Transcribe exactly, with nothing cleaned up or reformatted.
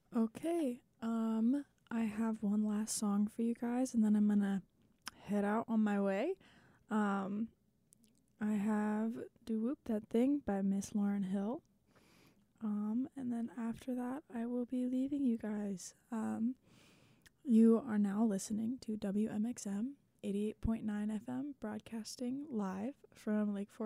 Okay, um, I have one last song for you guys, and then I'm gonna head out on my way. Um, I have Do Whoop That Thing by Miss Lauren Hill. Um, and then after that, I will be leaving you guys. Um, you are now listening to W M X M eighty-eight point nine F M, broadcasting live from Lake Forest.